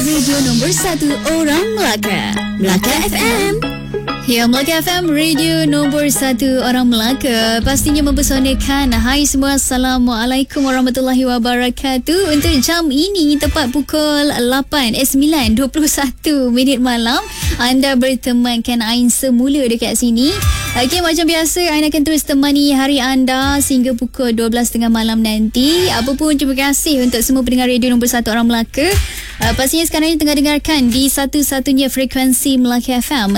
Radio nombor 1 orang Melaka, Melaka FM. Ya, Melaka FM, radio nombor 1 orang Melaka. Pastinya mempesonakan. Hai semua, Assalamualaikum warahmatullahi wabarakatuh. Untuk jam ini tepat pukul 9:21 malam, anda bertemankan Ain semula dekat sini. Okey, macam biasa Ain akan terus temani hari anda sehingga pukul 12.30 malam nanti. Apa pun, terima kasih untuk semua pendengar radio nombor 1 orang Melaka. Pastinya sekarang ini tengah dengarkan di satu-satunya frekuensi Melaka FM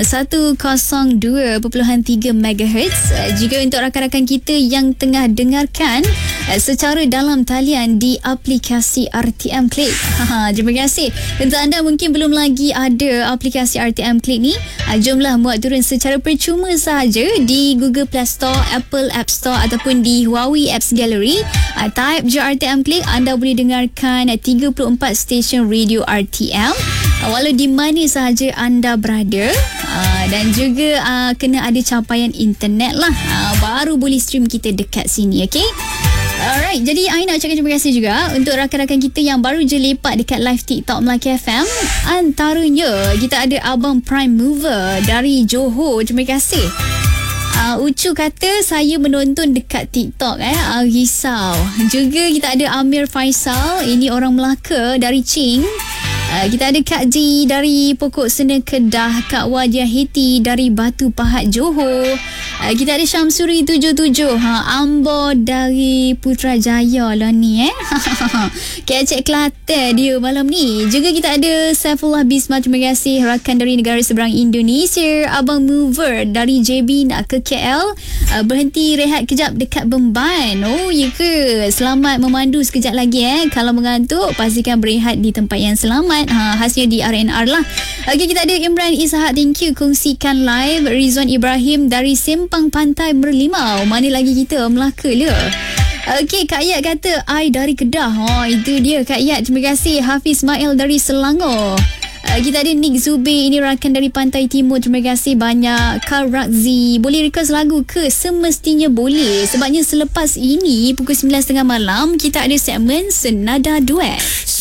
102.3 MHz. Juga untuk rakan-rakan kita yang tengah dengarkan secara dalam talian di aplikasi RTM Click. Terima kasih. Untuk anda mungkin belum lagi ada aplikasi RTM Click ni, jomlah muat turun secara percuma sahaja di Google Play Store, Apple App Store ataupun di Huawei Apps Gallery. Type je RTM Click, anda boleh dengarkan 34 stesen radio RTM walau di mana sahaja anda berada. Dan juga kena ada capaian internet lah, baru boleh stream kita dekat sini. Okay, alright, jadi Ain nak ucapkan terima kasih juga untuk rakan-rakan kita yang baru je lepak dekat live TikTok Melaka FM. Antaranya kita ada Abang Prime Mover dari Johor. Terima kasih. Ucu kata saya menonton dekat TikTok. Risau. Juga kita ada Amir Faisal, ini orang Melaka dari Ching. Kita ada Kak Ji dari Pokok Sena Kedah, Kak Wajah Hiti dari Batu Pahat Johor. Kita ada Syamsuri 77, Ambo dari Putrajaya lah ni. Kecek Kelantan dia malam ni. Juga kita ada Saifullah Bisma, terima kasih, rakan dari negara seberang Indonesia. Abang Mover dari JB nak ke KL, berhenti rehat kejap dekat Bemban. Oh ya ke? Selamat memandu sekejap lagi. Kalau mengantuk, pastikan berehat di tempat yang selamat. Khasnya di RNR lah. Okey, kita ada Imran Ishak, thank you kongsikan live. Rizwan Ibrahim dari Sempang Pantai Merlimau. Mana lagi kita? Melaka le. Okey, Kak Yat kata I dari Kedah. Itu dia Kak Yat, terima kasih. Hafiz Ismail dari Selangor. Kita ada Nick Zubir, ini rakan dari Pantai Timur, terima kasih banyak. Karl Rakzi, boleh request lagu ke? Semestinya boleh, sebabnya selepas ini pukul 9.30 malam kita ada segmen Senada Duet.